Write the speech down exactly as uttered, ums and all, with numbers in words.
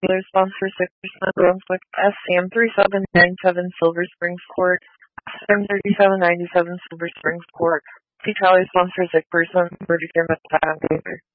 dealer sponsor six percent Brunswick, S C M three seven nine seven Silver Springs Court, S M thirty-seven ninety-seven Silver Springs Court. C Charlie sponsor six percent Virginia Metal